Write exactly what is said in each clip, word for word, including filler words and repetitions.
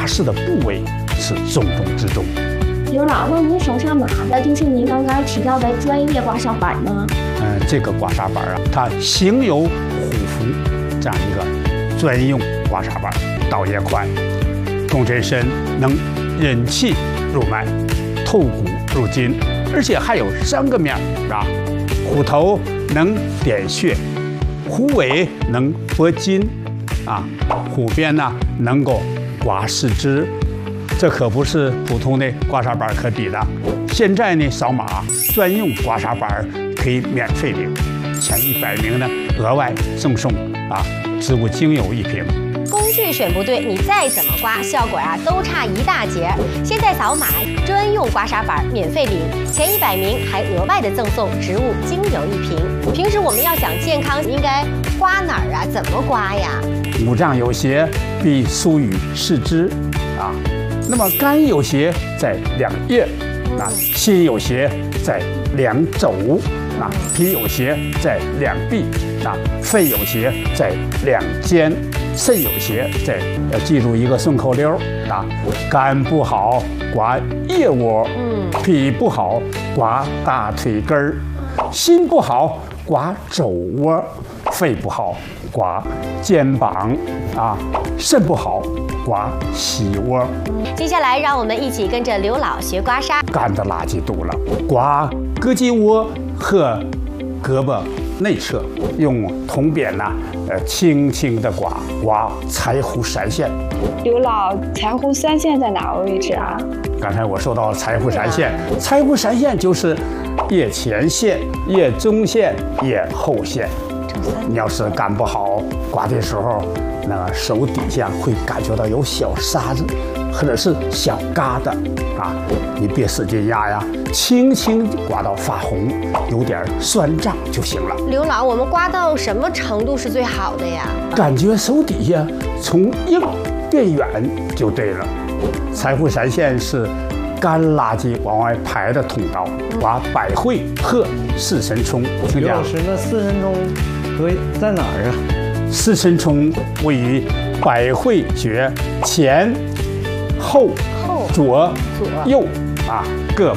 刮拭的部位是重中之重。 刘老，那您手上拿的就是您刚刚提到的专业刮痧板吗？ 嗯、呃，这个刮痧板啊，它形有虎符这样一个专用刮痧板，刀也宽，工针深，能引气入脉，透骨入筋，而且还有三个面啊，虎头能点穴，虎尾能拨筋，啊，虎边呢能够刮四肢。这可不是普通的刮痧板可比的。现在呢，扫码专用刮痧板可以免费领，前一百名呢额外赠送啊植物精油一瓶。 工具选不对，你再怎么刮，效果啊都差一大截。现在扫码专用刮痧板免费领，前一百名还额外的赠送植物精油一瓶。平时我们要想健康，应该刮哪儿啊？怎么刮呀？ 五脏有邪必疏于四肢啊。那么肝有邪在两腋，啊，心有邪在两肘，啊，脾有邪在两臂，啊，肺有邪在两肩，肾有邪在，要记住一个顺口溜啊，肝不好刮腋窝，嗯，脾不好刮大腿根儿，心不好刮肘窝，肺不好刮肩膀，啊，肾不好刮膝窝。 接下来，让我们一起跟着刘老学刮痧。 肝的垃圾堵了，刮胳肌窝和胳膊内侧，用铜扁呢，呃，轻轻的刮，刮柴胡三线。 刘老，柴胡三线在哪个位置啊？ 刚才我说到柴胡三线，柴胡三线就是腋前线、腋中线、腋后线。你要是肝不好，刮的时候，那个手底下会感觉到有小沙子，或者是小疙瘩啊，你别使劲压呀，轻轻刮到发红，有点酸胀就行了。 刘老，我们刮到什么程度是最好的呀？ 感觉手底下从硬变软就对了。柴胡三线是干垃圾往外排的通道，刮百会和四神聪。 刘老师，那四神聪位在哪儿啊？ 四神聪位于百会穴前、后、 后左、 左右啊各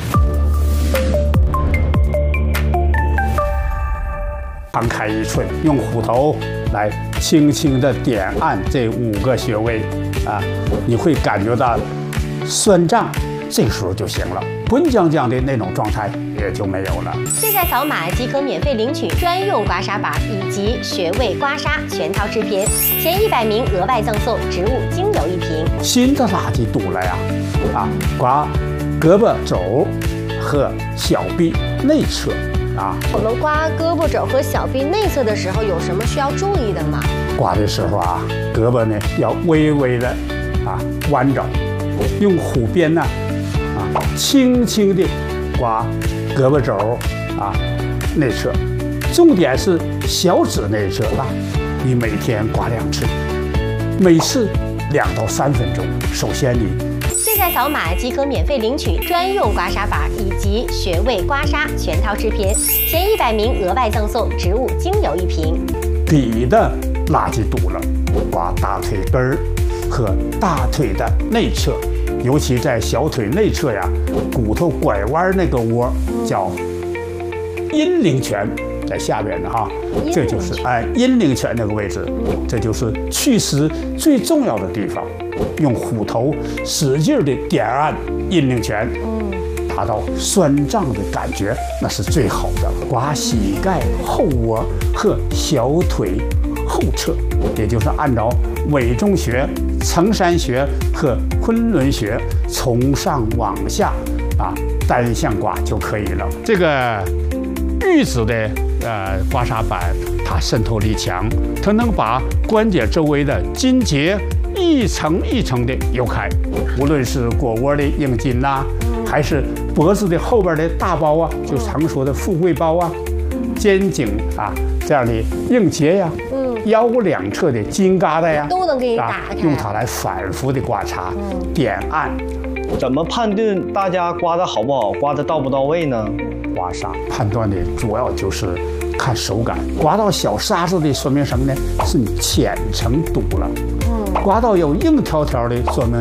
旁开一寸，用虎头来轻轻的点按这五个穴位啊，你会感觉到酸胀，这时候就行了。滚浆浆的那种状态也就没有了。 现在扫码即可免费领取专用刮痧板以及穴位刮痧全套制品，前一百名额外赠送植物精油一瓶。 新的垃圾堵了呀，啊，刮胳膊肘和小臂内侧啊。 我们刮胳膊肘和小臂内侧的时候，有什么需要注意的吗？ 刮的时候啊，胳膊呢要微微的啊弯着，用虎鞭呢。啊，轻轻地刮胳膊肘啊内侧，重点是小指内侧啊。你每天刮两次，每次两到三分钟。首先你现在扫码即可免费领取专用刮痧板以及穴位刮痧全套制品，前一百名额外赠送植物精油一瓶。 底的垃圾堵了，刮大腿根儿和大腿的内侧。尤其在小腿内侧呀，骨头拐弯那个窝叫阴陵泉，在下边的哈，这就是哎阴陵泉那个位置，这就是祛湿最重要的地方。用虎头使劲的点按阴陵泉，达到酸胀的感觉，那是最好的。刮膝盖后窝和小腿后侧，也就是按照委中穴、承山穴和昆仑穴从上往下啊单向刮就可以了。这个玉子的呃刮痧板，它渗透力强，它能把关节周围的筋结一层一层的游开，无论是腘窝的硬筋呐、啊，还是脖子的后边的大包啊，就常说的富贵包啊，肩颈啊这样的硬结呀、啊。腰两侧的筋疙瘩呀， 都能给你打开、啊， 用它来反复的刮擦、嗯、点按。 怎么判断大家刮的好不好，刮的到不到位呢？ 刮痧判断的主要就是看手感，刮到小沙子的说明什么呢？是你浅层堵了。嗯，刮到有硬条条的说明